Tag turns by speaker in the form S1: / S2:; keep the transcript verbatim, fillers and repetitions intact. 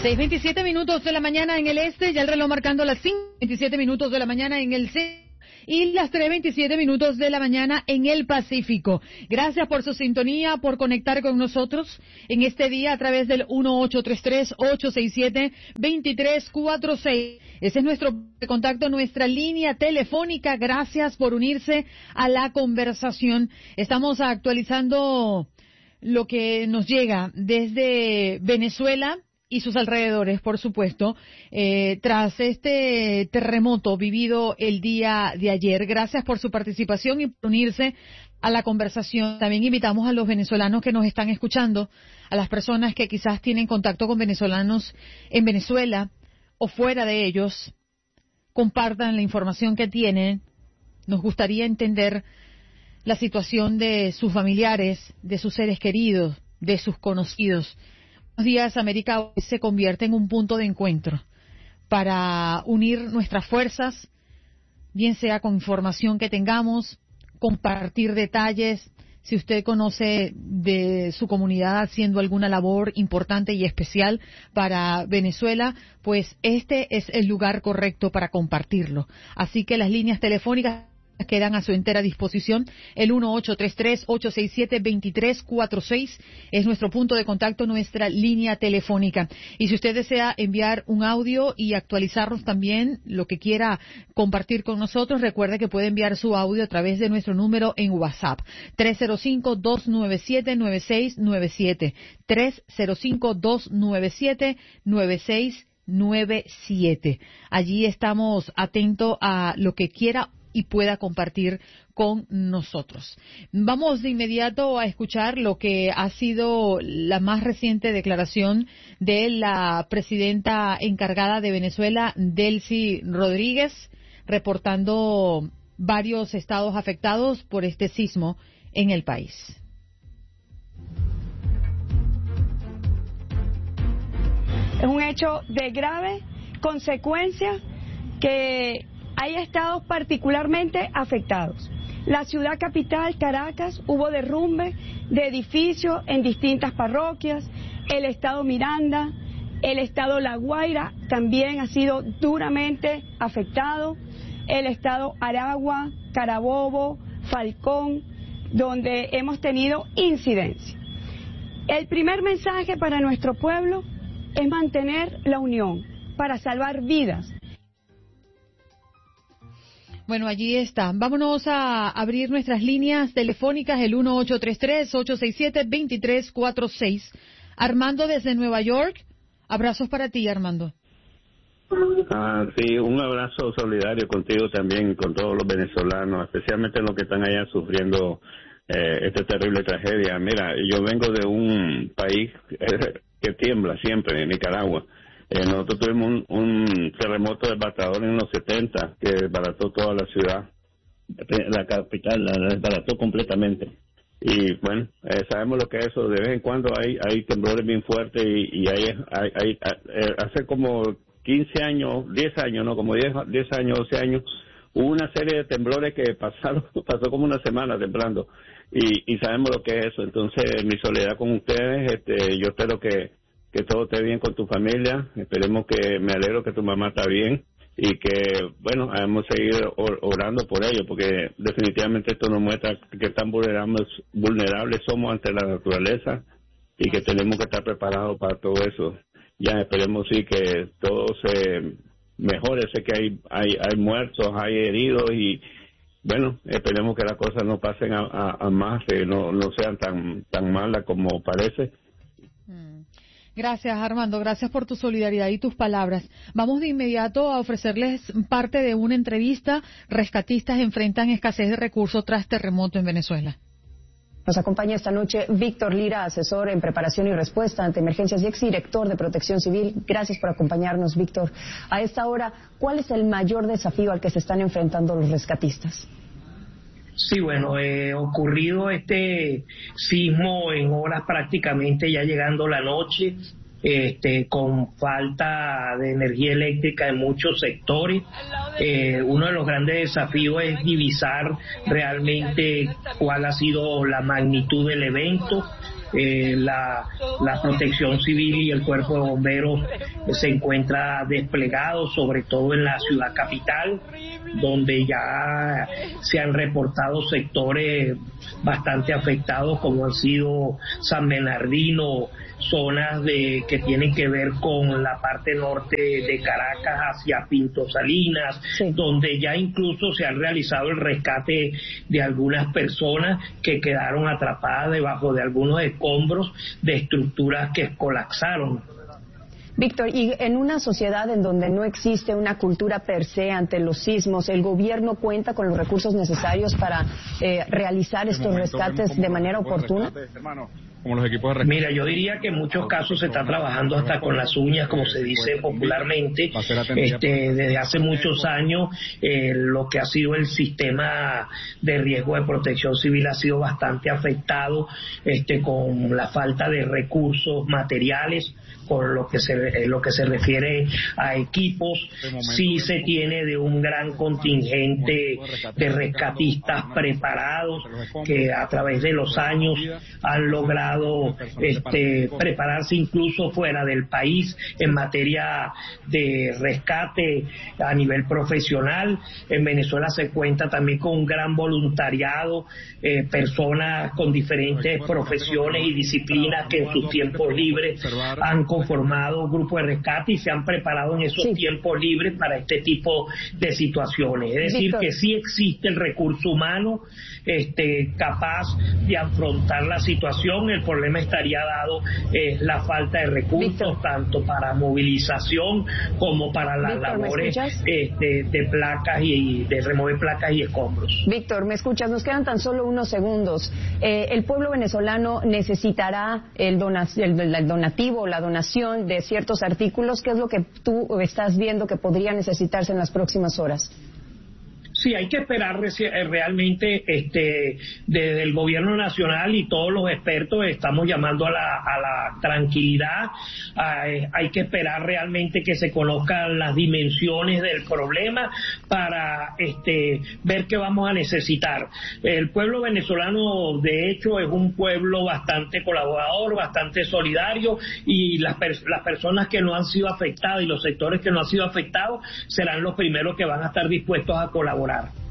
S1: seis veintisiete minutos de la mañana en el este, ya el reloj marcando las cinco veintisiete minutos de la mañana en el centro y las tres veintisiete minutos de la mañana en el Pacífico. Gracias por su sintonía, por conectar con nosotros en este día a través del uno ocho tres tres, ocho seis siete, dos tres cuatro seis. Ese es nuestro contacto, nuestra línea telefónica. Gracias por unirse a la conversación. Estamos actualizando lo que nos llega desde Venezuela y sus alrededores, por supuesto, eh, tras este terremoto vivido el día de ayer. Gracias por su participación y por unirse a la conversación. También invitamos a los venezolanos que nos están escuchando, a las personas que quizás tienen contacto con venezolanos en Venezuela o fuera de ellos, compartan la información que tienen. Nos gustaría entender la situación de sus familiares, de sus seres queridos, de sus conocidos. Días América hoy se convierte en un punto de encuentro para unir nuestras fuerzas, bien sea con información que tengamos, compartir detalles. Si usted conoce de su comunidad haciendo alguna labor importante y especial para Venezuela, pues este es el lugar correcto para compartirlo. Así que las líneas telefónicas quedan a su entera disposición. El uno ocho tres tres, ocho seis siete, dos tres cuatro seis es nuestro punto de contacto, nuestra línea telefónica. Y si usted desea enviar un audio y actualizarnos también lo que quiera compartir con nosotros, recuerde que puede enviar su audio a través de nuestro número en WhatsApp, tres cero cinco, dos nueve siete, nueve seis nueve siete, tres cero cinco, dos nueve siete, nueve seis nueve siete. Allí estamos atentos a lo que quiera y pueda compartir con nosotros. Vamos de inmediato a escuchar lo que ha sido la más reciente declaración de la presidenta encargada de Venezuela, Delcy Rodríguez, reportando varios estados afectados por este sismo en el país.
S2: Es un hecho de grave consecuencia que hay estados particularmente afectados. La ciudad capital, Caracas, hubo derrumbe de edificios en distintas parroquias. El estado Miranda, el estado La Guaira también ha sido duramente afectado. El estado Aragua, Carabobo, Falcón, donde hemos tenido incidencia. El primer mensaje para nuestro pueblo es mantener la unión para salvar vidas.
S1: Bueno, allí está. Vámonos a abrir nuestras líneas telefónicas, el uno ocho tres tres, ocho seis siete, dos tres cuatro seis. Armando desde Nueva York, abrazos para ti, Armando.
S3: Ah, sí, un abrazo solidario contigo también, con todos los venezolanos, especialmente los que están allá sufriendo eh, esta terrible tragedia. Mira, yo vengo de un país eh, que tiembla siempre, en Nicaragua. Eh, nosotros tuvimos un, un terremoto devastador en los setenta que desbarató toda la ciudad, la capital, la desbarató completamente. Y bueno, eh, sabemos lo que es eso. De vez en cuando hay hay temblores bien fuertes y, y hay, hay, hay eh, hace como quince años, diez años, no, como diez, diez años, doce años, hubo una serie de temblores que pasaron, pasó como una semana temblando. Y, y sabemos lo que es eso. Entonces, mi solidaridad con ustedes, este, yo espero que que todo esté bien con tu familia, esperemos que, me alegro que tu mamá está bien y que, bueno, hemos seguido orando por ello, porque definitivamente esto nos muestra que tan vulnerables, vulnerables somos ante la naturaleza y que tenemos que estar preparados para todo eso. Ya esperemos sí que todo se mejore, sé que hay, hay, hay muertos, hay heridos y, bueno, esperemos que las cosas no pasen a, a, a más, que no, no sean tan, tan malas como parece.
S1: Gracias, Armando. Gracias por tu solidaridad y tus palabras. Vamos de inmediato a ofrecerles parte de una entrevista. Rescatistas enfrentan escasez de recursos tras terremoto en Venezuela.
S4: Nos acompaña esta noche Víctor Lira, asesor en preparación y respuesta ante emergencias y exdirector de Protección Civil. Gracias por acompañarnos, Víctor. A esta hora, ¿cuál es el mayor desafío al que se están enfrentando los rescatistas?
S5: Sí, bueno, eh, ocurrido este sismo en horas prácticamente ya llegando la noche, este, con falta de energía eléctrica en muchos sectores. Eh, uno de los grandes desafíos es divisar realmente cuál ha sido la magnitud del evento. Eh, la, la protección civil y el cuerpo de bomberos se encuentra desplegado, sobre todo en la ciudad capital, donde ya se han reportado sectores bastante afectados, como han sido San Bernardino, zonas de que tienen que ver con la parte norte de Caracas hacia Pinto Salinas, sí, donde ya incluso se ha realizado el rescate de algunas personas que quedaron atrapadas debajo de algunos escombros de estructuras que colapsaron.
S4: Víctor, y en una sociedad en donde no existe una cultura per se ante los sismos, ¿el gobierno cuenta con los recursos necesarios para eh, realizar estos rescates de manera oportuna?
S6: Como los equipos de
S5: Mira, yo diría que en muchos casos se está trabajando hasta con las uñas, como se dice popularmente. Este, desde hace muchos años, eh, lo que ha sido el sistema de riesgo de protección civil ha sido bastante afectado, este, con la falta de recursos materiales, por lo que se lo que se refiere a equipos. Sí se tiene de un gran contingente de rescatistas preparados que a través de los años han logrado este, prepararse incluso fuera del país en materia de rescate a nivel profesional. En Venezuela se cuenta también con un gran voluntariado, eh, personas con diferentes profesiones y disciplinas que en sus tiempos libres han conformado grupos de rescate y se han preparado en esos sí. tiempos libres para este tipo de situaciones. Es decir, Víctor, que sí existe el recurso humano este, capaz de afrontar la situación. El problema estaría dado eh, la falta de recursos, Víctor, tanto para movilización como para las Víctor, labores este, de placas y de remover placas y escombros.
S4: Víctor, ¿me escuchas? Nos quedan tan solo unos segundos. Eh, el pueblo venezolano necesitará el, dona, el, el donativo, la donación de ciertos artículos. ¿Qué es lo que tú estás viendo que podría necesitarse en las próximas horas?
S5: Sí, hay que esperar realmente este, desde el gobierno nacional y todos los expertos estamos llamando a la, a la tranquilidad. Hay, hay que esperar realmente que se conozcan las dimensiones del problema para este, ver qué vamos a necesitar. El pueblo venezolano, de hecho, es un pueblo bastante colaborador, bastante solidario, y las, las personas que no han sido afectadas y los sectores que no han sido afectados serán los primeros que van a estar dispuestos a colaborar.